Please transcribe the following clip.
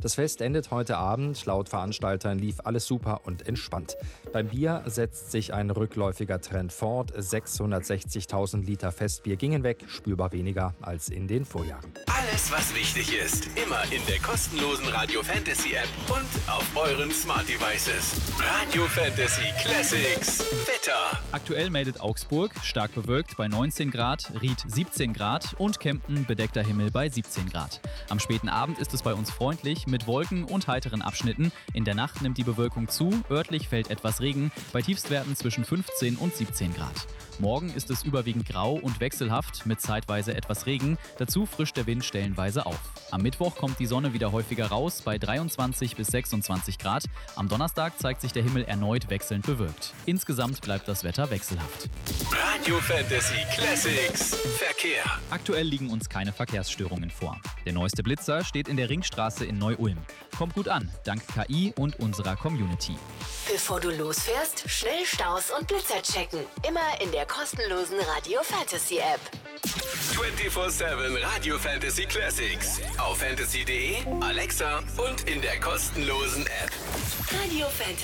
Das Fest endet heute Abend. Laut Veranstaltern lief alles super und entspannt. Beim Bier setzt sich ein rückläufiger Trend fort. 660.000 Liter Festbier gingen weg, spürbar weniger als in den Vorjahren. Alles, was wichtig ist, immer in der kostenlosen Radio Fantasy App und auf euren Smart Devices. Radio Fantasy Classics. Wetter. Aktuell meldet Augsburg stark bewölkt bei 19 Grad, Ried 17 Grad und Kempten bedeckter Himmel bei 17 Grad. Am späten Abend ist es bei uns freundlich mit Wolken und heiteren Abschnitten. In der Nacht nimmt die Bewölkung zu, örtlich fällt etwas Regen, bei Tiefstwerten zwischen 15 und 17 Grad. Morgen ist es überwiegend grau und wechselhaft mit zeitweise etwas Regen, dazu frischt der Wind stellenweise auf. Am Mittwoch kommt die Sonne wieder häufiger raus bei 23 bis 26 Grad. Am Donnerstag zeigt sich der Himmel erneut wechselnd bewölkt. Insgesamt bleibt das Wetter wechselhaft. Radio Fantasy Classics. Verkehr. Aktuell liegen uns keine Verkehrsstörungen vor. Der neueste Blitzer steht in der Ringstraße in Neu-Ulm. Kommt gut an, dank KI und unserer Community. Bevor du losfährst, schnell Staus und Blitzer checken. Immer in der kostenlosen Radio Fantasy App. 24/7 Radio Fantasy Classics. Auf fantasy.de, Alexa und in der kostenlosen App. Radio Fantasy.